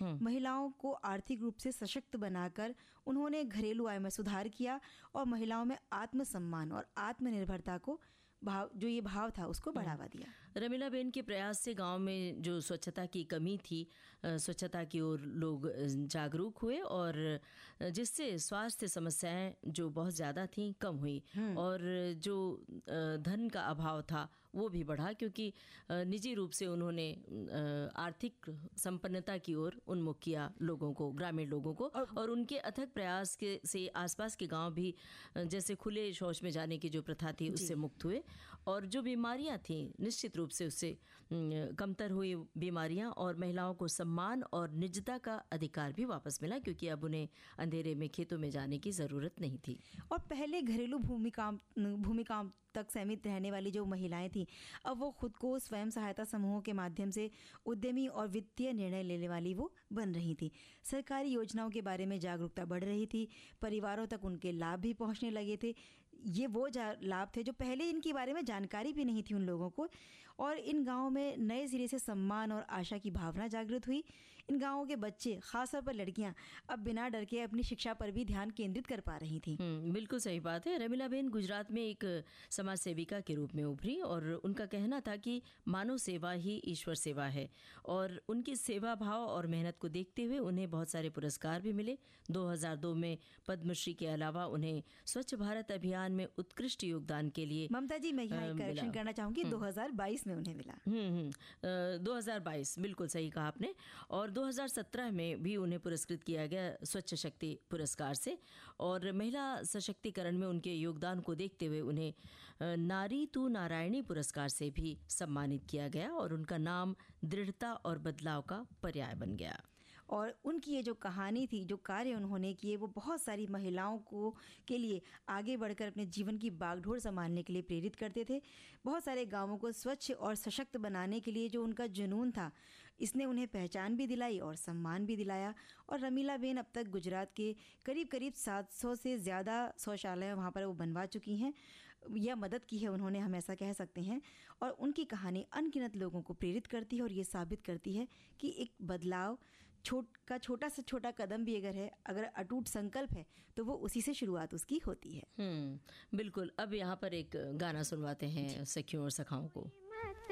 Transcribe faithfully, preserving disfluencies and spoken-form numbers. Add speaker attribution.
Speaker 1: महिलाओं को आर्थिक रूप से सशक्त बनाकर उन्होंने घरेलू आय में सुधार किया और महिलाओं में आत्मसम्मान और आत्मनिर्भरता को भाव जो ये भाव था उसको बढ़ावा दिया।
Speaker 2: रमीलाबेन के प्रयास से गांव में जो स्वच्छता की कमी थी, स्वच्छता की ओर लोग जागरूक हुए और जिससे स्वास्थ्य समस्याएं जो बहुत ज़्यादा थीं कम हुई और जो धन का अभाव था वो भी बढ़ा, क्योंकि निजी रूप से उन्होंने आर्थिक संपन्नता की ओर उन्मुख किया लोगों को, ग्रामीण लोगों को, और, और उनके अथक प्रयास के से आसपास के गांव भी जैसे खुले शौच में जाने की जो प्रथा थी उससे मुक्त हुए और जो बीमारियां थीं निश्चित रूप से उससे कमतर हुई बीमारियां, और महिलाओं को सम्मान और निजता का अधिकार भी वापस मिला, क्योंकि अब उन्हें अंधेरे में खेतों में जाने की ज़रूरत नहीं थी।
Speaker 1: और पहले घरेलू भूमिकाओं भूमिकाओं तक सीमित रहने वाली जो महिलाएं थीं, अब वो खुद को स्वयं सहायता समूहों के माध्यम से उद्यमी और वित्तीय निर्णय लेने वाली वो बन रही थी। सरकारी योजनाओं के बारे में जागरूकता बढ़ रही थी, परिवारों तक उनके लाभ भी पहुंचने लगे थे। ये वो लाभ थे जो पहले इनके बारे में जानकारी भी नहीं थी उन लोगों को, और इन गाँवों में नए सिरे से सम्मान और आशा की भावना जागृत हुई। इन गाँवों के बच्चे, खासतौर पर लड़कियाँ, अब बिना डर के अपनी शिक्षा पर भी ध्यान केंद्रित कर पा रही थी।
Speaker 2: बिल्कुल सही बात है। रमीलाबेन गुजरात में एक समाज सेविका के रूप में उभरी और उनका कहना था कि मानव सेवा ही ईश्वर सेवा है, और उनकी सेवा भाव और मेहनत को देखते हुए उन्हें बहुत सारे पुरस्कार भी मिले। दो हज़ार दो में पद्मश्री के अलावा उन्हें स्वच्छ भारत अभियान में उत्कृष्ट योगदान के लिए,
Speaker 1: ममता जी मैं यहाँ करेक्शन करना चाहूंगी, दो हज़ार बाईस में उन्हें मिला।
Speaker 2: हम्म दो हज़ार बाईस, बिल्कुल सही कहा आपने। और दो हज़ार सत्रह में भी उन्हें पुरस्कृत किया गया स्वच्छ शक्ति पुरस्कार से, और महिला सशक्तिकरण में उनके योगदान को देखते हुए उन्हें नारी तू नारायणी पुरस्कार से भी सम्मानित किया गया, और उनका नाम दृढ़ता और बदलाव का पर्याय बन गया।
Speaker 1: और उनकी ये जो कहानी थी, जो कार्य उन्होंने किए, वो बहुत सारी महिलाओं को के लिए आगे बढ़कर अपने जीवन की बागडोर संभालने के लिए प्रेरित करते थे। बहुत सारे गांवों को स्वच्छ और सशक्त बनाने के लिए जो उनका जुनून था, इसने उन्हें पहचान भी दिलाई और सम्मान भी दिलाया। और रमीलाबेन अब तक गुजरात के करीब करीब सात सौ से ज़्यादा शौचालय वहाँ पर वो बनवा चुकी हैं, या मदद की है उन्होंने, हम ऐसा कह सकते हैं। और उनकी कहानी अनगिनत लोगों को प्रेरित करती है और ये साबित करती है कि एक बदलाव छोट का छोटा से छोटा कदम भी अगर है, अगर अटूट संकल्प है, तो वो उसी से शुरुआत उसकी होती है।
Speaker 2: हम्म बिल्कुल। अब यहाँ पर एक गाना सुनवाते हैं सखियों और सखाओं को।